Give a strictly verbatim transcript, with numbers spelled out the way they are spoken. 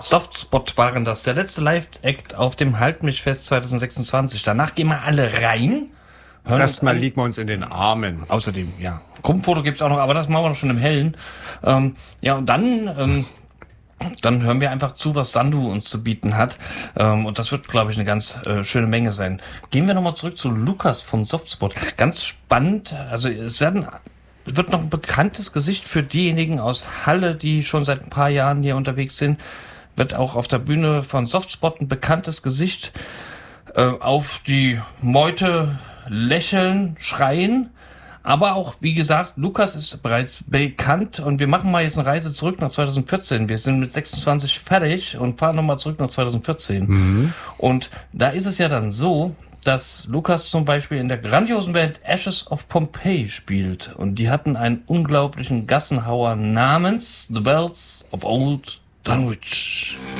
Softspot waren das, der letzte Live-Act auf dem Halt mich fest zwanzig sechsundzwanzig. Danach gehen wir alle rein. Erstmal liegen wir uns in den Armen. Außerdem, ja. Gruppenfoto gibt's auch noch, aber das machen wir noch schon im Hellen. Ähm, ja, und dann, ähm, dann hören wir einfach zu, was Sandu uns zu bieten hat. Ähm, und das wird, glaube ich, eine ganz äh, schöne Menge sein. Gehen wir nochmal zurück zu Lukas von Softspot. Ganz spannend. Also es werden, wird noch ein bekanntes Gesicht für diejenigen aus Halle, die schon seit ein paar Jahren hier unterwegs sind. Wird auch auf der Bühne von Softspot ein bekanntes Gesicht äh, auf die Meute lächeln, schreien. Aber auch, wie gesagt, Lukas ist bereits bekannt und wir machen mal jetzt eine Reise zurück nach zwanzig vierzehn. Wir sind mit sechsundzwanzig fertig und fahren nochmal zurück nach zwanzig vierzehn. Mhm. Und da ist es ja dann so, dass Lukas zum Beispiel in der grandiosen Band Ashes of Pompeii spielt. Und die hatten einen unglaublichen Gassenhauer namens The Bells of Old Dunwich.